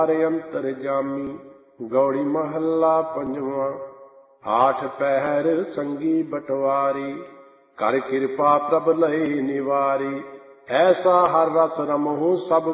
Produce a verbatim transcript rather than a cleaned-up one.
ਅੰਤਰਜਾਮੀ। ਗੌੜੀ ਮਹੱਲਾ ਪੰਜਵਾਂ। ਆਠ ਪਹਿਰ ਸੰਗੀ ਬਟਵਾਰੀ, ਕਰ ਕਿਰਪਾ ਪ੍ਰਭ ਲਏ ਨਿਵਾਰੀ। ਐਸਾ ਹਰ ਰਸ ਰਮਹੁ ਸਭ